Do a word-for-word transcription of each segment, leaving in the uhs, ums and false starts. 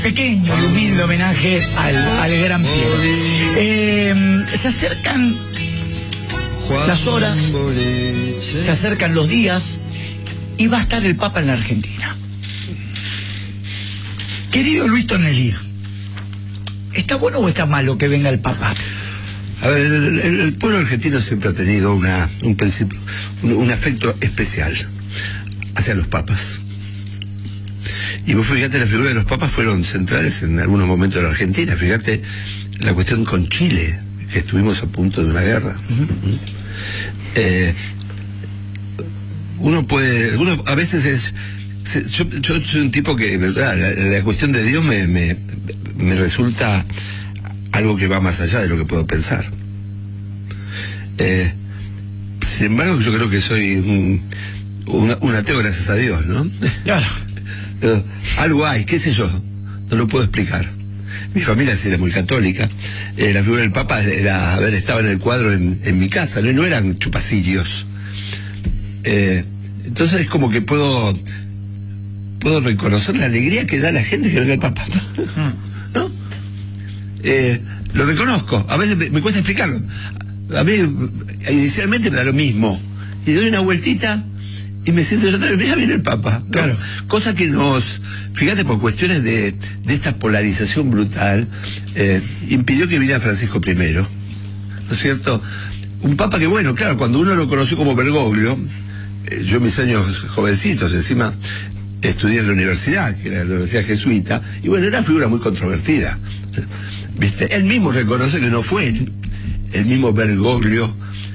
Pequeño y humilde homenaje al, al gran Piero. Eh, se acercan las horas, se acercan los días y va a estar el Papa en la Argentina. Querido Luis Tonelli, ¿está bueno o está malo que venga el Papa? A ver, el, el, el pueblo argentino siempre ha tenido una, un principio, un, un afecto especial hacia los papas. Y vos fíjate, la figura de los papas fueron centrales en algunos momentos de la Argentina. Fíjate la cuestión con Chile, que estuvimos a punto de una guerra. Uh-huh. eh, uno puede, uno a veces es, se, yo, yo soy un tipo que, verdad, la, la cuestión de Dios me, me, me resulta algo que va más allá de lo que puedo pensar. Eh, sin embargo, yo creo que soy un, un, un ateo, gracias a Dios, ¿no? Claro. Uh, algo hay, qué sé yo, no lo puedo explicar. Mi familia sí era muy católica. Eh, la figura del Papa era, a ver, estaba en el cuadro en, en mi casa, no, no eran chupacirios. Eh, entonces es como que puedo puedo reconocer la alegría que da la gente que venga el Papa. ¿No? Eh, lo reconozco, a veces me, me cuesta explicarlo. A mí inicialmente me da lo mismo y doy una vueltita y me siento, mira, viene el Papa, ¿no? Claro. Cosa que nos, fíjate, por cuestiones de, de esta polarización brutal, eh, impidió que viniera Francisco primero, ¿no es cierto? Un Papa que, bueno, claro, cuando uno lo conoció como Bergoglio, eh, yo en mis años jovencitos, encima estudié en la universidad, que era la Universidad Jesuita, y bueno, era una figura muy controvertida, ¿viste? Él mismo reconoce que no fue el, el mismo Bergoglio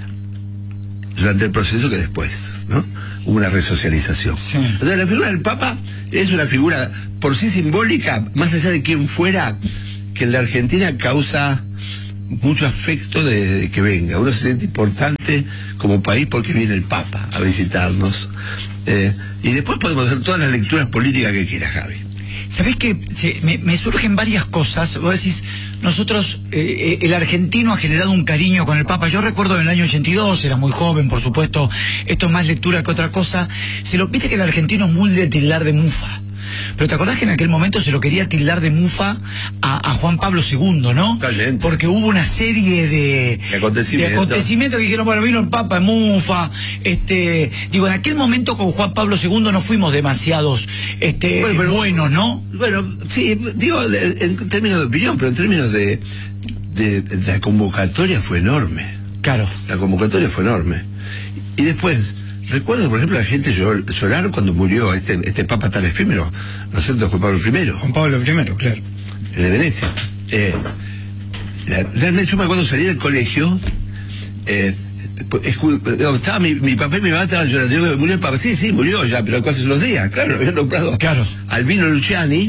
durante el proceso que después, ¿no? Hubo una resocialización. Sí. O sea, la figura del Papa es una figura por sí simbólica, más allá de quién fuera, que en la Argentina causa mucho afecto de, de que venga. Uno se siente importante como país porque viene el Papa a visitarnos. Eh, y después podemos hacer todas las lecturas políticas que quiera, Javi. ¿Sabés qué? Se, me, me surgen varias cosas. Vos decís, nosotros, eh, el argentino ha generado un cariño con el Papa. Yo recuerdo en el año ochenta y dos, era muy joven, por supuesto, esto es más lectura que otra cosa. Se lo viste que el argentino es muy de tildar de mufa. Pero te acordás que en aquel momento se lo quería tildar de mufa a, a Juan Pablo segundo, ¿no? Totalmente. Porque hubo una serie de, de acontecimientos. de acontecimientos que dijeron, bueno, vino el Papa, mufa. Este, digo, en aquel momento con Juan Pablo segundo no fuimos demasiados este, bueno, pero, buenos, ¿no? Bueno, sí, digo, en términos de opinión, pero en términos de, de, de la convocatoria fue enorme. Claro. La convocatoria fue enorme. Y después, recuerdo, por ejemplo, la gente llor, llorar cuando murió este, este Papa tan efímero, ¿no es cierto? Juan Pablo primero. Juan Pablo primero, claro. El de Venecia. Eh, la, realmente yo me acuerdo salir del colegio, eh, estaba mi, mi papá y mi mamá estaban llorando. Yo, murió el Papa. Sí, sí, murió ya, pero hace unos días, claro, habían nombrado claro. Albino Luciani,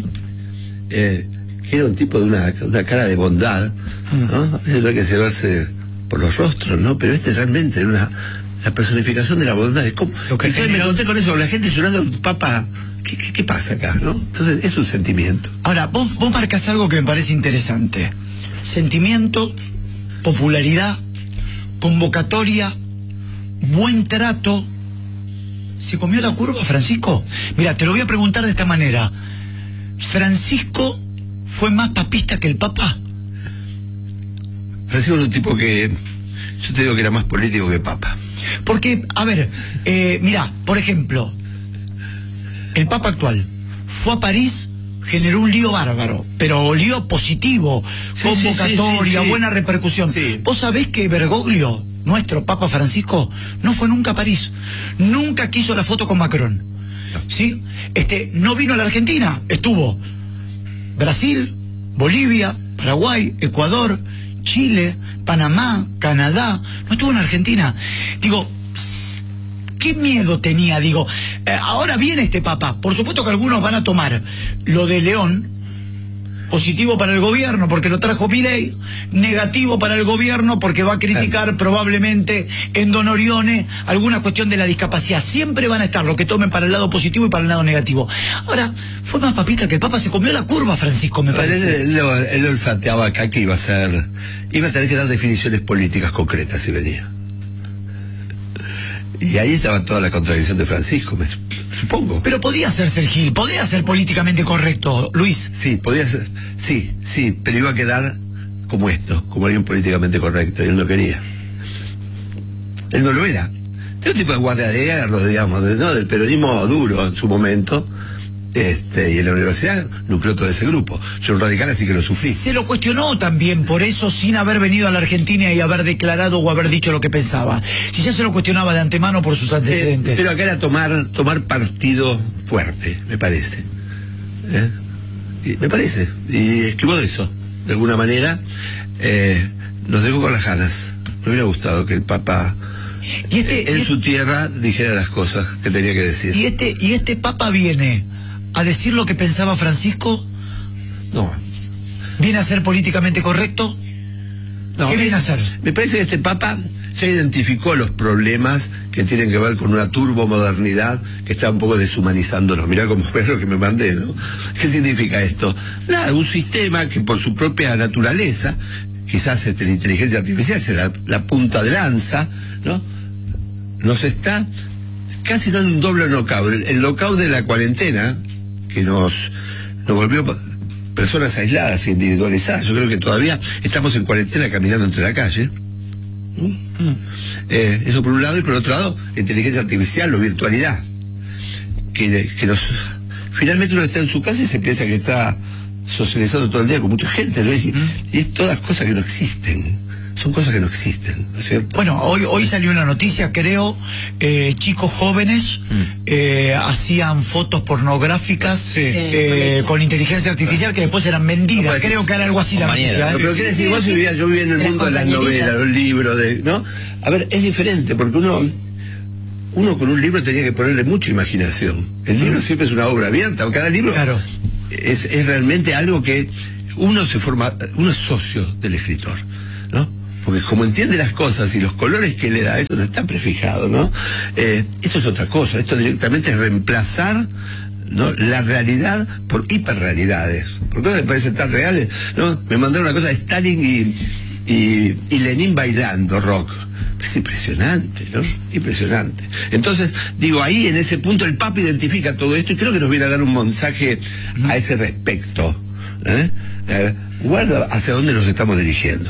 eh, que era un tipo de una, una cara de bondad, ¿no? A veces no hay que llevarse por los rostros, ¿no? Pero este realmente era una la personificación de la bondad. Es como, Lo que generó... me encontré con eso, la gente llorando, Papa, ¿qué, qué, qué pasa acá, no? Entonces es un sentimiento. Ahora, vos, vos marcas algo que me parece interesante. Sentimiento, popularidad, convocatoria, buen trato. ¿Se comió la curva, Francisco? Mira, te lo voy a preguntar de esta manera. ¿Francisco fue más papista que el Papa? Francisco es un tipo que, yo te digo que era más político que Papa. Porque, a ver, eh, mira, por ejemplo, el Papa actual fue a París, generó un lío bárbaro, pero lío positivo, sí, convocatoria, sí, sí, sí, buena repercusión. Sí. Vos sabés que Bergoglio, nuestro Papa Francisco, no fue nunca a París, nunca quiso la foto con Macron, ¿sí? Este, no vino a la Argentina, estuvo Brasil, Bolivia, Paraguay, Ecuador, Chile, Panamá, Canadá, no estuvo en Argentina. Digo, ¿qué miedo tenía? Digo, eh, ahora viene este Papa. Por supuesto que algunos van a tomar lo de León, positivo para el gobierno porque lo trajo Milei, negativo para el gobierno porque va a criticar sí. probablemente en Don Orione alguna cuestión de la discapacidad. Siempre van a estar los que tomen para el lado positivo y para el lado negativo. Ahora, fue más papita que el Papa, se comió la curva, Francisco, me parece. Él, él, él olfateaba acá que iba a ser, iba a tener que dar definiciones políticas concretas si venía. Y ahí estaba toda la contradicción de Francisco. Me supongo. Pero podía hacerse el Gil, podía ser políticamente correcto, Luis. Sí, podía ser, sí, sí, pero iba a quedar como esto, como alguien políticamente correcto, y él no quería. Él no lo era. Era un tipo de guardia de hierro, digamos, de, ¿no? del peronismo duro en su momento. Este, y en la universidad nucleó todo ese grupo. Yo un radical, así que lo sufrí. Se lo cuestionó también por eso, sin haber venido a la Argentina y haber declarado o haber dicho lo que pensaba. Si ya se lo cuestionaba de antemano por sus antecedentes. Eh, pero acá era tomar, tomar partido fuerte, me parece. ¿Eh? Y me parece. Y escribió de eso. De alguna manera, eh, nos dejó con las ganas. Me hubiera gustado que el Papa... Y este, en y su tierra dijera las cosas que tenía que decir. ¿Y este, y este Papa viene a decir lo que pensaba Francisco? No. ¿Viene a ser políticamente correcto? No, ¿Qué viene a hacer? Me parece que este Papa ya identificó los problemas que tienen que ver con una turbomodernidad que está un poco deshumanizándonos. Mirá cómo es lo que me mandé, ¿no? ¿Qué significa esto? Nada, un sistema que por su propia naturaleza, quizás este, la inteligencia artificial sea la, la punta de lanza, ¿no? Nos está casi no en un doble knockout, el, el knockout de la cuarentena que nos, nos volvió personas aisladas e individualizadas. Yo creo que todavía estamos en cuarentena caminando entre la calle. ¿Mm? Mm. Eh, eso por un lado, y por otro lado, la inteligencia artificial o virtualidad, que, que nos finalmente uno está en su casa y se piensa que está socializando todo el día con mucha gente, ¿no? Y, mm. y es todas cosas que no existen. Son cosas que no existen, ¿no es cierto? Bueno, hoy, hoy salió una noticia, creo, eh, chicos jóvenes mm. eh, hacían fotos pornográficas sí. eh, con inteligencia artificial que después eran vendidas. No, creo que era algo así la noticia. No, pero quiere decir, vos vivías, yo vivía en el mundo de las novelas, los libros, de, ¿no? A ver, es diferente, porque uno, uno con un libro tenía que ponerle mucha imaginación. El libro siempre es una obra abierta, cada libro claro. es, es realmente algo que uno se forma, uno es socio del escritor, ¿no? Porque como entiende las cosas y los colores que le da, eso no está prefijado, ¿no? Eh, esto es otra cosa, esto directamente es reemplazar, ¿no?, la realidad por hiperrealidades. ¿Por qué me parecen tan reales? ¿No? Me mandaron una cosa de Stalin y, y, y Lenin bailando rock. Es impresionante, ¿no? Impresionante. Entonces, digo, ahí en ese punto el Papa identifica todo esto y creo que nos viene a dar un mensaje a ese respecto. ¿Eh? Eh, guarda hacia dónde nos estamos dirigiendo.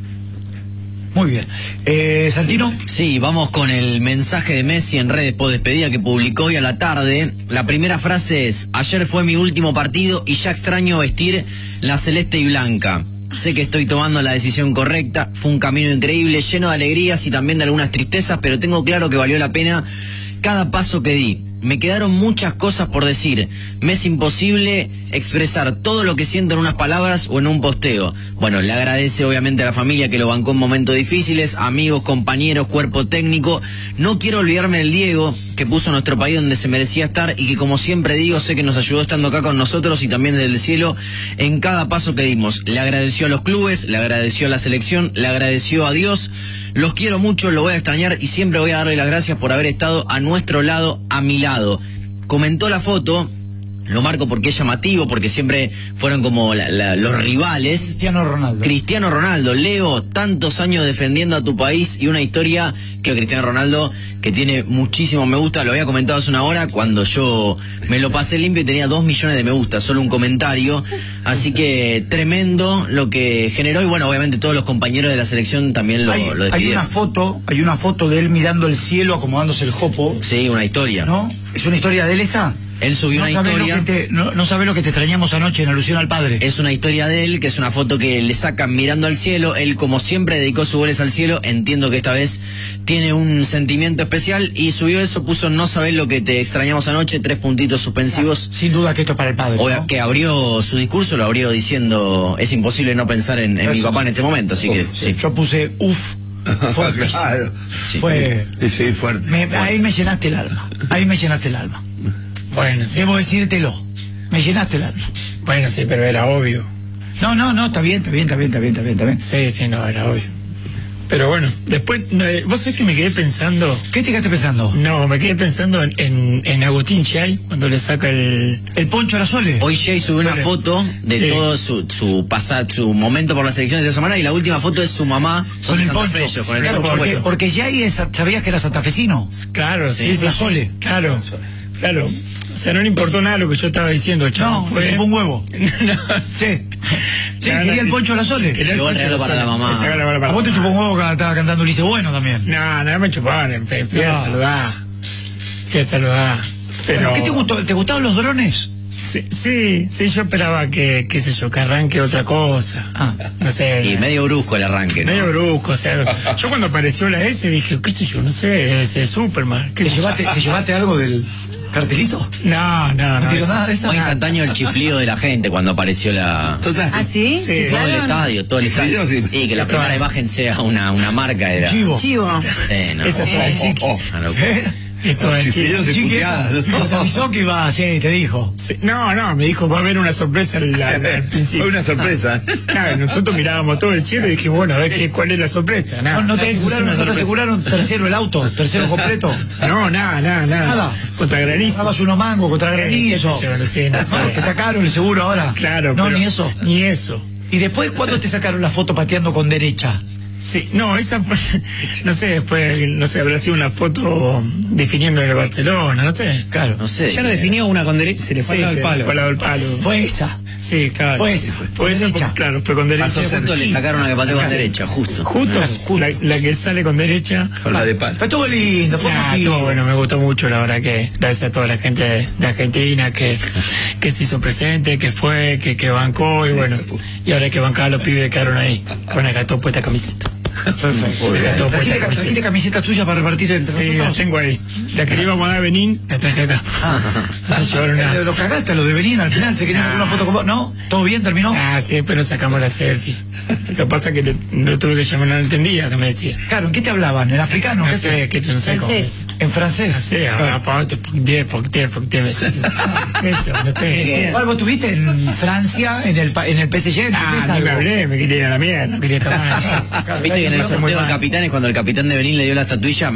Muy bien. Eh, ¿Santino? Sí, vamos con el mensaje de Messi en redes post despedida que publicó hoy a la tarde. La primera frase es: ayer fue mi último partido y ya extraño vestir la celeste y blanca. Sé que estoy tomando la decisión correcta, fue un camino increíble, lleno de alegrías y también de algunas tristezas, pero tengo claro que valió la pena cada paso que di. Me quedaron muchas cosas por decir. Me es imposible expresar todo lo que siento en unas palabras o en un posteo. Bueno, le agradece obviamente a la familia que lo bancó en momentos difíciles, amigos, compañeros, cuerpo técnico. No quiero olvidarme del Diego, que puso a nuestro país donde se merecía estar y que, como siempre digo, sé que nos ayudó estando acá con nosotros y también desde el cielo en cada paso que dimos. Le agradeció a los clubes, le agradeció a la selección, le agradeció a Dios. Los quiero mucho, lo voy a extrañar y siempre voy a darle las gracias por haber estado a nuestro lado, a mi lado. Comentó la foto, lo marco porque es llamativo, porque siempre fueron como la, la, los rivales. Cristiano Ronaldo. Cristiano Ronaldo, Leo, tantos años defendiendo a tu país y una historia que Cristiano Ronaldo, que tiene muchísimo me gusta, lo había comentado hace una hora cuando yo me lo pasé limpio y tenía dos millones de me gusta, solo un comentario. Así que tremendo lo que generó y bueno, obviamente todos los compañeros de la selección también lo, hay, lo despidieron. Hay una foto, hay una foto de él mirando el cielo, acomodándose el jopo. Sí, una historia. ¿No? ¿Es una historia de él esa? Él subió no una historia. Te, no, no sabe lo que te extrañamos anoche en alusión al padre. Es una historia de él, que es una foto que le sacan mirando al cielo. Él, como siempre, dedicó sus goles al cielo. Entiendo que esta vez tiene un sentimiento especial y subió eso, puso no sabés lo que te extrañamos anoche, tres puntitos suspensivos. Ah, sin duda que esto es para el padre, ¿no? Que abrió su discurso, lo abrió diciendo: es imposible no pensar en, en mi papá en este momento, así que sí. Yo puse uff. Claro. Sí. Fue, sí, fuerte, me, fuerte. Ahí me llenaste el alma. Ahí me llenaste el alma. Bueno, sí. Debo decírtelo. Me llenaste el alma. Bueno, sí, pero era obvio. No, no, no, está bien, está bien, está bien, está bien, está bien, está bien. Sí, sí, no, era obvio. Pero bueno, después, no, vos sabés que me quedé pensando... ¿Qué te quedaste pensando? No, me quedé pensando en, en, en Agustín Chay, cuando le saca el... El poncho a la Sole. Hoy Jay subió una foto de sí. todo su, su pasado, su momento por las elecciones de esa semana, y la última foto es su mamá con el poncho. Fe, con el claro, poncho porque, porque Jay es, ¿sabías que era santafesino? Claro, sí, sí, la sí, Sole. Claro. Claro. O sea, no le importó nada lo que yo estaba diciendo, chaval. No, fue le chupó un huevo. No. Sí. Sí, No, quería no, el poncho a la Sole. Quería Llegó el regalo para la mamá. Ese regalo para A vos te la chupó un mamá. huevo que estaba cantando Ulises Bueno también. No, no me chupaban, fui fui a No. saludar. Fui a saludar. Pero... ¿Qué te gustó? ¿Te gustaban los drones? Sí, sí, sí, yo esperaba que, qué sé yo, que arranque otra cosa. Ah. No sé. Y medio brusco el arranque, ¿no? Medio brusco, o sea, yo cuando apareció la S dije, qué sé yo, no sé, debe ser Superman. ¿Qué ¿Te sé yo? llevaste, ¿Te llevaste algo del cartelito? No, no, ¿No no. tiró eso- nada de eso? Fue instantáneo el chiflido de la gente cuando apareció la... Total. ¿Ah, sí? Sí. Todo el ¿Chiflaron? estadio, todo el estadio. Sí, sí. Y que la Estaba- primera imagen sea una, una marca era... Chivo. Chivo. Sí, no. Esa es toda Oh, chiqui. oh, Una locura. ¿Eh? Esto es chiqui. Chiflidos y Chiqui, puteadas, esa. ¿no? Te avisó que iba, sí, te dijo. Sí, no, no, me dijo, va a haber una sorpresa al, al- al principio. Fue una sorpresa. Claro, nosotros mirábamos todo el cielo y dijimos, bueno, a ver qué, cuál es la sorpresa. Nada, No, no te eso es aseguraron, una no te sorpresa. aseguraron tercero el auto, tercero completo. No, nada, nada, nada. Nada. Contra granizo. Dabas unos mangos contra Sí, granizo. qué sé yo, no sé, no sé. Que está caro el seguro ahora. Claro, No, pero- ni eso. Ni eso. ¿Y después cuándo te sacaron la foto pateando con derecha? Sí, no, esa fue, no sé, fue, no sé, habrá sido una foto definiendo el Barcelona, no sé. Claro. No sé. Ya lo definió una con derecha, se le fue Sí, al sí, palo. fue al lado del palo. Fue esa. Sí, claro. Fue esa, Fue, con esa, derecha. porque, claro, fue con derecha. Pasó Justo le sacaron una que pateó con derecha, justo. Justo, la, la que sale con derecha. Con la de pan. Pero estuvo lindo, fue Ah, emotivo. estuvo bueno, me gustó mucho, la verdad que gracias a toda la gente de, de Argentina que, que se hizo presente, que fue, que, que bancó y bueno, y ahora que bancaba los pibes quedaron ahí con la gató puesta camiseta. Perfecto. Muy bien. ¿Trajiste, trajiste camisetas tuyas para repartir entre Sí, las nosotros? tengo ahí. La que le íbamos a dar a Benín, la traje acá. No se llevaron nada. Eh, Lo cagaste, lo de Benín al final, se quería sacar una foto con vos. ¿No? ¿Todo bien? ¿Terminó? Ah, sí, pero sacamos la selfie. Lo que pasa es que le- no tuve que llamar, no entendía que me decía. Claro, ¿en qué te hablaban? ¿En africano? No ¿Qué sé, que yo no sé cómo. Francés. ¿En francés? Sí, aparte, fucté, fucté, fucté. Eso, no sé. Igual vos estuviste en Francia, en el, pa- en el P S G, Ah, ¿entendés no me algo? hablé, me quería ir a la mierda, no quería estar mal. Viste que en el Muy sorteo de mal. capitanes, cuando el capitán de Benín le dio la estatuilla,